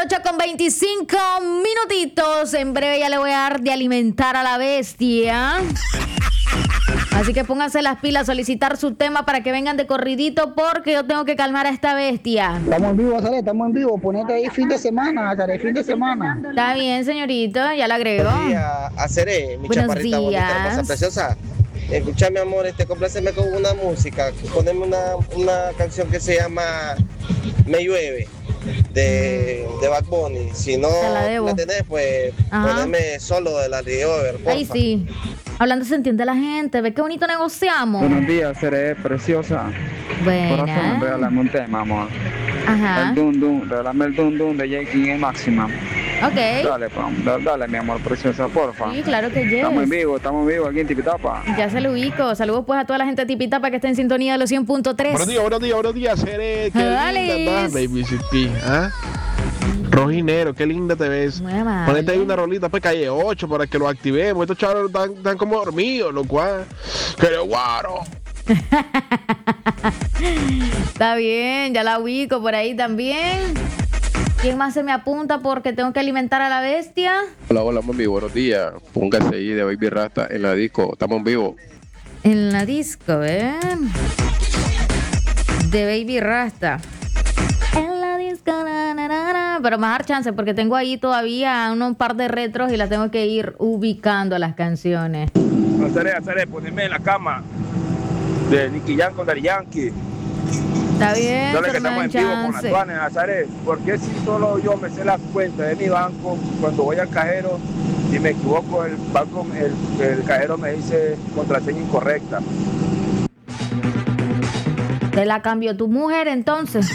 8:25. En breve ya le voy a dar de alimentar a la bestia. Así que pónganse las pilas, solicitar su tema para que vengan de corridito porque yo tengo que calmar a esta bestia. Estamos en vivo, Azaré, estamos en vivo. Ponete ahí fin de semana, Azaré, fin de semana. Está bien, señorito, ya la agrego. Buenos días, Azaré, mi Buenos chaparrita bonita, días. hermosa, preciosa. Escucha, mi amor, compláceme con una música. Poneme una canción que se llama Me Llueve, de Bad Bunny. Si no Te la debo. la tenés, pues Ajá. poneme Solo de la Riover, porfa. Ahí sí. Hablando se entiende la gente. ¿Ves qué bonito negociamos? Buenos días, seré preciosa. Corazón, Buena. regálame un tema, amor. Ajá. El dun dun, regálame el dun dun de J.King en máxima. Ok. Dale, dale, mi amor preciosa, porfa. Sí, claro que yes. Estamos en vivo aquí en Tipitapa. Ya se lo ubico. Saludos pues a toda la gente de Tipitapa que está en sintonía de los 100.3. Buenos días, Cere. Qué Dale. linda estás, Baby City. ¿Ah? Rojinero, qué linda te ves. Muy amable. Ponete ahí una rolita para calle 8 para que lo activemos. Estos chavos están como dormidos, lo cual. ¡Que le guaro! Está bien, ya la ubico por ahí también. ¿Quién más se me apunta porque tengo que alimentar a la bestia? Hola, mami, buenos días. Póngase ahí de Baby Rasta en la disco. Estamos en vivo. En la disco, ¿eh? De Baby Rasta. En la disco, na, na, na, na. Pero más dar chance porque tengo ahí todavía un par de retros y las tengo que ir ubicando a las canciones. Azaré, poneme en la cama de Nicky Jam con Daddy Yankee. Está bien, Dale que pero me estamos dan en vivo con las chance. tuanes, Azaré. ¿Por qué si solo yo me sé la cuenta de mi banco, cuando voy al cajero y me equivoco, el banco, el cajero me dice contraseña incorrecta? Te la cambió tu mujer entonces.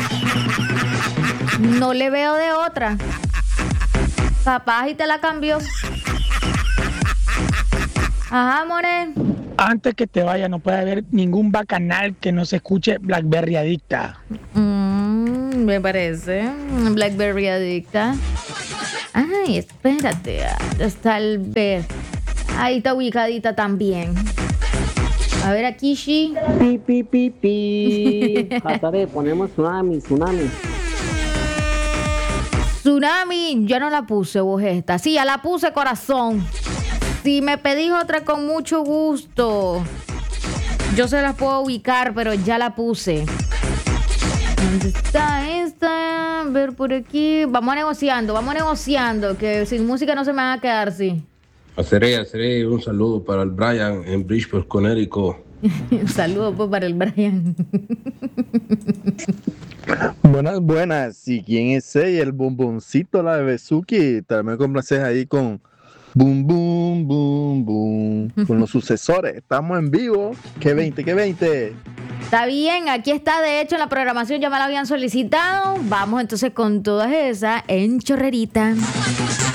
No le veo de otra. Capaz y te la cambió. Ajá, more. Antes que te vaya, no puede haber ningún bacanal que no se escuche Blackberry Adicta. Me parece. Blackberry Adicta. Ay, espérate. Está el ver. Ahí está ubicadita también. A ver aquí, sí. Pi. Azaré, ponemos tsunami. Tsunami, yo no la puse, vos esta. Sí, ya la puse, corazón. Si me pedís otra con mucho gusto, yo se las puedo ubicar, pero ya la puse. ¿Dónde está esta? A ver por aquí. Vamos negociando, que sin música no se me van a quedar, sí. Haceré un saludo para el Brian en Bridgeport, Connecticut. Un saludo pues para el Brian. Buenas. ¿Y quién es ella? El bomboncito, la de Bezuki. También me complaces ahí con boom, boom, boom, boom. Con los sucesores. Estamos en vivo. ¿Qué 20? Está bien, aquí está, de hecho, en la programación ya me la habían solicitado. Vamos entonces con todas esas en Chorrerita.